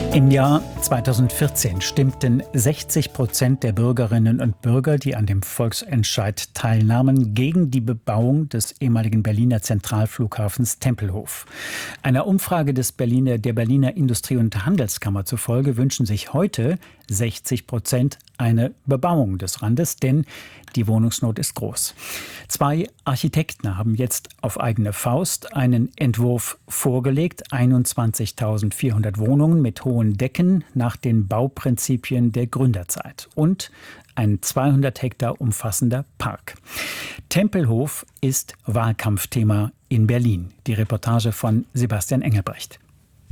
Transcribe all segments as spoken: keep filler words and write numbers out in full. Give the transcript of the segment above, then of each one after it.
Im Jahr zweitausendvierzehn stimmten sechzig Prozent der Bürgerinnen und Bürger, die an dem Volksentscheid teilnahmen, gegen die Bebauung des ehemaligen Berliner Zentralflughafens Tempelhof. Einer Umfrage des Berliner, der Berliner Industrie- und Handelskammer zufolge wünschen sich heute sechzig Prozent eine Bebauung des Randes, denn die Wohnungsnot ist groß. Zwei Architekten haben jetzt auf eigene Faust einen Entwurf vorgelegt, einundzwanzigtausendvierhundert Wohnungen mit hohen Decken nach den Bauprinzipien der Gründerzeit und ein zweihundert Hektar umfassender Park. Tempelhof ist Wahlkampfthema in Berlin. Die Reportage von Sebastian Engelbrecht.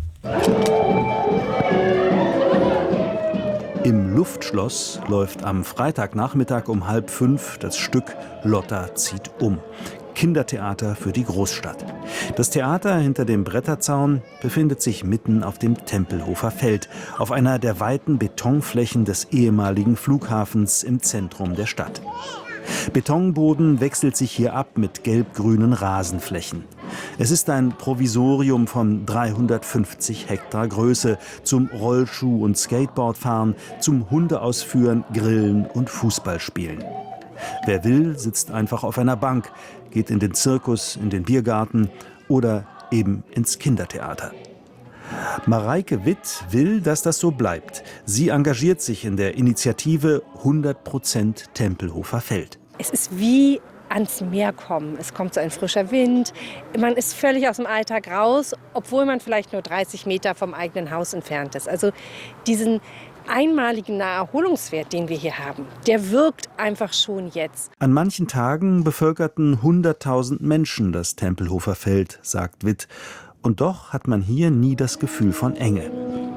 Im Luftschloss läuft am Freitagnachmittag um halb fünf das Stück Lotta zieht um. Kindertheater für die Großstadt. Das Theater hinter dem Bretterzaun befindet sich mitten auf dem Tempelhofer Feld, auf einer der weiten Betonflächen des ehemaligen Flughafens im Zentrum der Stadt. Betonboden wechselt sich hier ab mit gelb-grünen Rasenflächen. Es ist ein Provisorium von dreihundertfünfzig Hektar Größe zum Rollschuh- und Skateboardfahren, zum Hundeausführen, Grillen und Fußballspielen. Wer will, sitzt einfach auf einer Bank, geht in den Zirkus, in den Biergarten oder eben ins Kindertheater. Mareike Witt will, dass das so bleibt. Sie engagiert sich in der Initiative hundert Prozent Tempelhofer Feld. Es ist wie ans Meer kommen. Es kommt so ein frischer Wind. Man ist völlig aus dem Alltag raus, obwohl man vielleicht nur dreißig Meter vom eigenen Haus entfernt ist. Also diesen einmaligen Naherholungswert, den wir hier haben, der wirkt einfach schon jetzt. An manchen Tagen bevölkerten hunderttausend Menschen das Tempelhofer Feld, sagt Witt. Und doch hat man hier nie das Gefühl von Enge.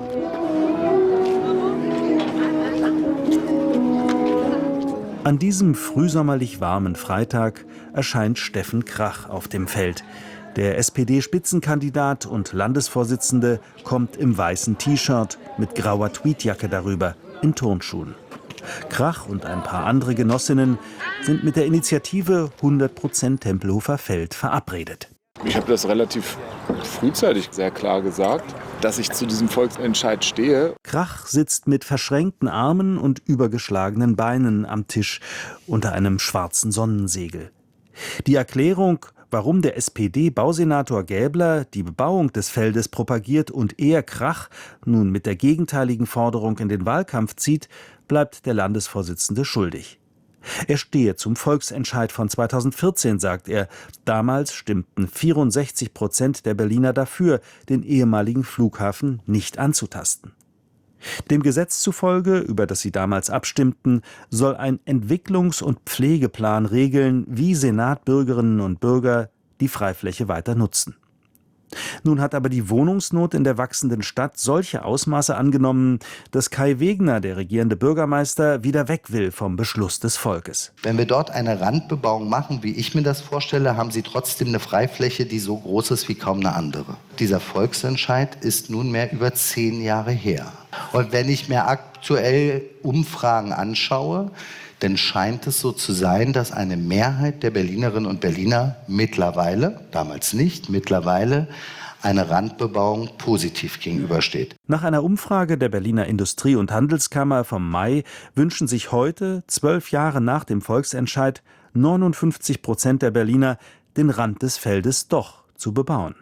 An diesem frühsommerlich warmen Freitag erscheint Steffen Krach auf dem Feld. Der S P D-Spitzenkandidat und Landesvorsitzende kommt im weißen T-Shirt mit grauer Tweedjacke darüber, in Turnschuhen. Krach und ein paar andere Genossinnen sind mit der Initiative hundert Prozent Tempelhofer Feld verabredet. Ich habe das relativ frühzeitig sehr klar gesagt, dass ich zu diesem Volksentscheid stehe. Krach sitzt mit verschränkten Armen und übergeschlagenen Beinen am Tisch unter einem schwarzen Sonnensegel. Die Erklärung, warum der S P D-Bausenator Gäbler die Bebauung des Feldes propagiert und er, Krach, nun mit der gegenteiligen Forderung in den Wahlkampf zieht, bleibt der Landesvorsitzende schuldig. Er stehe zum Volksentscheid von zweitausendvierzehn, sagt er. Damals stimmten vierundsechzig Prozent der Berliner dafür, den ehemaligen Flughafen nicht anzutasten. Dem Gesetz zufolge, über das sie damals abstimmten, soll ein Entwicklungs- und Pflegeplan regeln, wie Senatbürgerinnen und Bürger die Freifläche weiter nutzen. Nun hat aber die Wohnungsnot in der wachsenden Stadt solche Ausmaße angenommen, dass Kai Wegner, der regierende Bürgermeister, wieder weg will vom Beschluss des Volkes. Wenn wir dort eine Randbebauung machen, wie ich mir das vorstelle, haben Sie trotzdem eine Freifläche, die so groß ist wie kaum eine andere. Dieser Volksentscheid ist nunmehr über zehn Jahre her. Und wenn ich mir aktuell Umfragen anschaue, dann scheint es so zu sein, dass eine Mehrheit der Berlinerinnen und Berliner mittlerweile, damals nicht, mittlerweile eine Randbebauung positiv gegenübersteht. Nach einer Umfrage der Berliner Industrie- und Handelskammer vom Mai wünschen sich heute, zwölf Jahre nach dem Volksentscheid, neunundfünfzig Prozent der Berliner, den Rand des Feldes doch zu bebauen.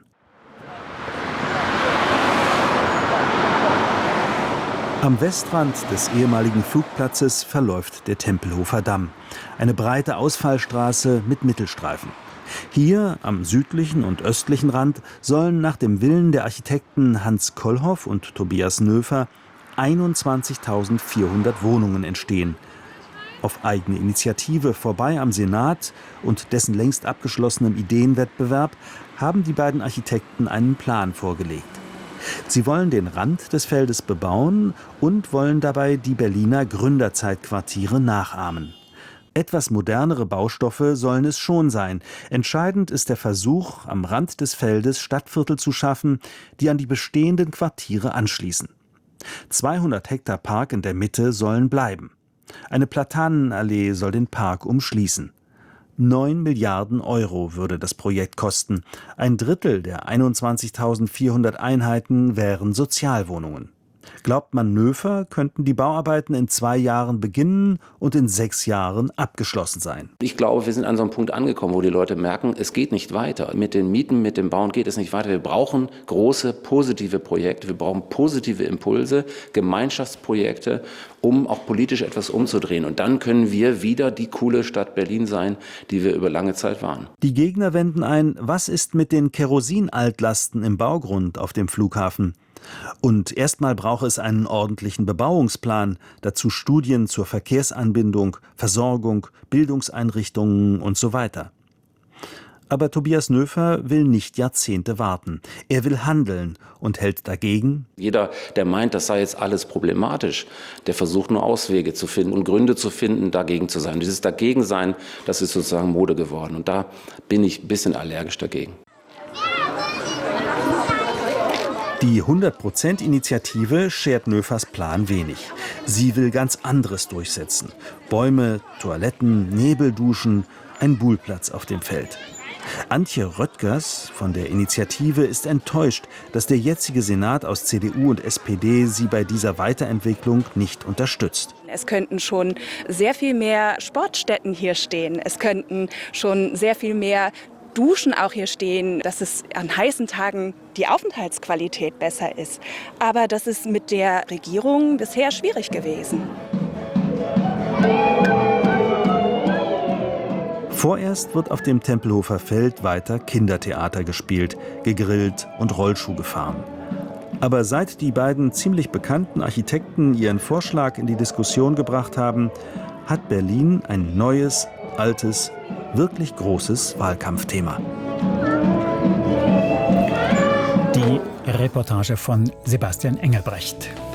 Am Westrand des ehemaligen Flugplatzes verläuft der Tempelhofer Damm. Eine breite Ausfallstraße mit Mittelstreifen. Hier, am südlichen und östlichen Rand, sollen nach dem Willen der Architekten Hans Kollhoff und Tobias Nöfer einundzwanzigtausendvierhundert Wohnungen entstehen. Auf eigene Initiative vorbei am Senat und dessen längst abgeschlossenem Ideenwettbewerb haben die beiden Architekten einen Plan vorgelegt. Sie wollen den Rand des Feldes bebauen und wollen dabei die Berliner Gründerzeitquartiere nachahmen. Etwas modernere Baustoffe sollen es schon sein. Entscheidend ist der Versuch, am Rand des Feldes Stadtviertel zu schaffen, die an die bestehenden Quartiere anschließen. zweihundert Hektar Park in der Mitte sollen bleiben. Eine Platanenallee soll den Park umschließen. Neun Milliarden Euro würde das Projekt kosten. Ein Drittel der einundzwanzigtausendvierhundert Einheiten wären Sozialwohnungen. Glaubt man Noepher, könnten die Bauarbeiten in zwei Jahren beginnen und in sechs Jahren abgeschlossen sein. Ich glaube, wir sind an so einem Punkt angekommen, wo die Leute merken, es geht nicht weiter. Mit den Mieten, mit dem Bauen geht es nicht weiter. Wir brauchen große, positive Projekte, wir brauchen positive Impulse, Gemeinschaftsprojekte, um auch politisch etwas umzudrehen. Und dann können wir wieder die coole Stadt Berlin sein, die wir über lange Zeit waren. Die Gegner wenden ein, was ist mit den Kerosinaltlasten im Baugrund auf dem Flughafen? Und erstmal brauche es einen ordentlichen Bebauungsplan, dazu Studien zur Verkehrsanbindung, Versorgung, Bildungseinrichtungen und so weiter. Aber Tobias Noepher will nicht Jahrzehnte warten. Er will handeln und hält dagegen: Jeder, der meint, das sei jetzt alles problematisch, der versucht nur Auswege zu finden und Gründe zu finden, dagegen zu sein. Dieses Dagegensein, das ist sozusagen Mode geworden. Und da bin ich ein bisschen allergisch dagegen. Die hundert Prozent Initiative schert Noephers Plan wenig. Sie will ganz anderes durchsetzen. Bäume, Toiletten, Nebelduschen, ein Buhlplatz auf dem Feld. Antje Röttgers von der Initiative ist enttäuscht, dass der jetzige Senat aus C D U und S P D sie bei dieser Weiterentwicklung nicht unterstützt. Es könnten schon sehr viel mehr Sportstätten hier stehen. Es könnten schon sehr viel mehr Duschen auch hier stehen, dass es an heißen Tagen die Aufenthaltsqualität besser ist. Aber das ist mit der Regierung bisher schwierig gewesen. Vorerst wird auf dem Tempelhofer Feld weiter Kindertheater gespielt, gegrillt und Rollschuh gefahren. Aber seit die beiden ziemlich bekannten Architekten ihren Vorschlag in die Diskussion gebracht haben, hat Berlin ein neues, altes, wirklich großes Wahlkampfthema. Die Reportage von Sebastian Engelbrecht.